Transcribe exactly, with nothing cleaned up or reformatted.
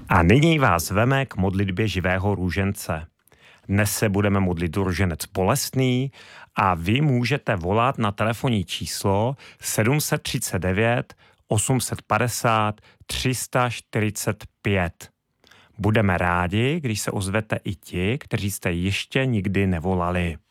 A nyní vás veme k modlitbě živého růžence. Dnes se budeme modlit růženec bolestný a vy můžete volat na telefonní číslo sedm tři devět, osm padesát, tři čtyřicet pět. Budeme rádi, když se ozvete i ti, kteří jste ještě nikdy nevolali.